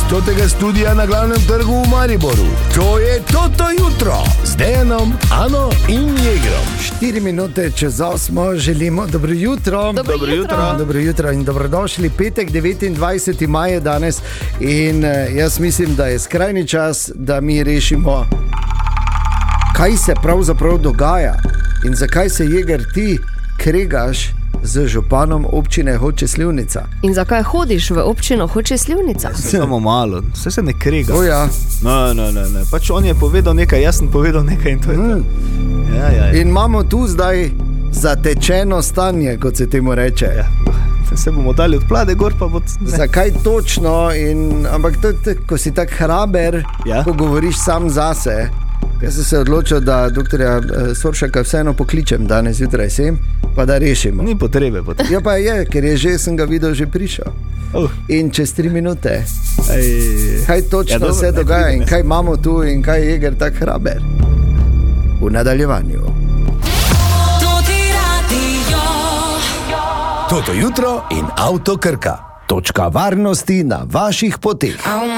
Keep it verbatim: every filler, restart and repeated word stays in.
stotega studia na Glavnem trgu v Mariboru. To je Toto jutro z Dejanom, Ano in Jegrom. Štiri minute čez osmo želimo dobro jutro. Dobro, dobro jutro. jutro. Dobro jutro in dobrodošli. Petek, devetindvajseti maj je danes in jaz mislim, da je skrajni čas, da mi rešimo, kaj se pravzaprav dogaja in zakaj se, Jeger, ti kregaš z županom občine Hoče Slivnica. In zakaj hodiš v občino Hoče Slivnica? Samo malo, vse se ne krega. O ja. No, no, no, no. Pač on je povedal nekaj, jaz sem povedal nekaj in to je to. Ja, ja, ja. In imamo tu zdaj zatečeno stanje, kot se temu reče. Ja. Se bomo dali od plade gor, pa bo... Zakaj točno? In, ampak to, to, ko si tak hraber, ja? Ko govoriš sam zase, jaz sem se odločil, da doktorja Soršaka vseeno pokličem danes jutraj sem, pa da rešimo. Ni potrebe. potrebe. Ja pa je, ker je že, sem ga videl, že prišel. Uh. In čez tri minute. Ej. Kaj točno ja, dobro, se dogaja in kaj imamo tu in kaj je Jeger tak hraber? V nadaljevanju. Toto jutro in Avto Krka. Točka varnosti na vaših poteh.